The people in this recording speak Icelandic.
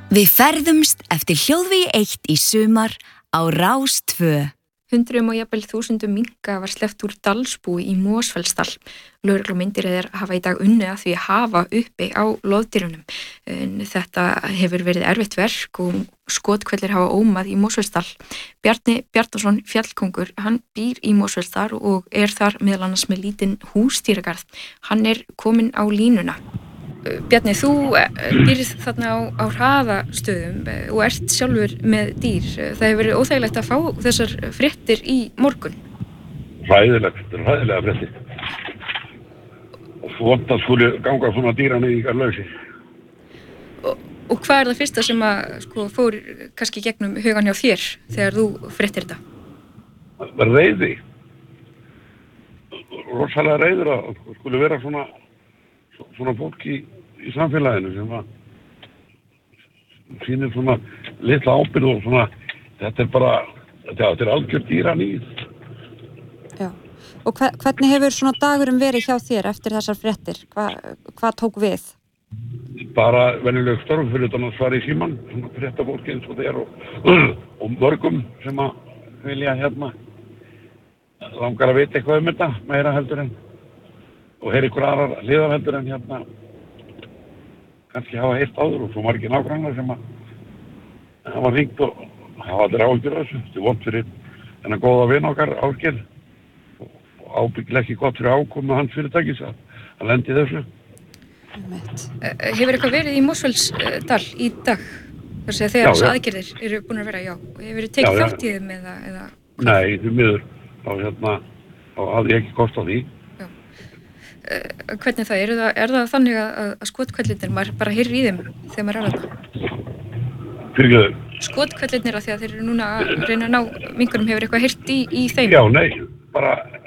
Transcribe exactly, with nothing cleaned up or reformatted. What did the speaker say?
Við ferðumst eftir hljóðvegi eitt í sumar á Rás tvö. Hundruðum og jafnvel þúsundum minka var sleppt úr Dalsbúi í Mosfellsdal. Lögreglumyndir hafa í dag unnið að því að hafa uppi á loðdýrunum. En þetta hefur verið erfitt verk og skotkvellir hafa ómað í Mosfellsdal. Bjarni Bjarnason fjallkongur, hann býr í Mosfellsdal og er þar meðal annars með lítinn húsdýragarð. Hann er kominn á línuna. Bjarni, þú býrð þarna á, á hraðastöðum og ert sjálfur með dýr. Það hefur verið óþægilegt að fá þessar fréttir í morgun. Hræðilegt, þetta er hræðilega fréttir. Og svo vant að skuli ganga svona dýraneyðingar lausi. Og, og hvað er það fyrsta sem að sko, fór kannski gegnum hugan hjá þér þegar þú fréttir þetta? Það var reiði. Rosalega reiður að skuli vera svona svona fólk í, í samfélaginu sem að sýnir svona litla ábyrgð og svona, þetta er bara, þetta er algjör dýraníð. Já, og hver, hvernig hefur svona dagurum verið hjá þér eftir þessar fréttir? Hva, hvað tók við? Bara venjuleg störf fyrir utan að svara í síman, svona fréttafólki eins og þeir og, og mörgum sem að vilja hérna langar að vita eitthvað um þetta, meira heldur en og heyri ykkur aðrar hliðarheldur en hérna kannski hafa heyrt áður og svo margir nágrannar sem að hafa hringt og hafa allir áhyggjur af þessu. Þetta er vont fyrir þennan góða vin okkar Ásgeir og ábyggilega ekki gott fyrir ákomu hans fyrirtækis að, að lendi í þessu. Hefur eitthvað verið í Mosfellsdal í dag? Þar að segja þegar þessar aðgerðir eru búin að vera, já. Hefur þið tekið þátt í þeim eða, eða Nei, því miður þá hérna þá hafði ég ekki kost á því. Hvernig það er, það, er það þannig að, að skotkvellinir, maður bara heyrir í þeim þegar maður er að þetta? Fyrirgefðu? Skotkvellinir að því að þeir eru núna að reyna að ná minkunum, hefur eitthvað heyrt í, í þeim? Já, nei, bara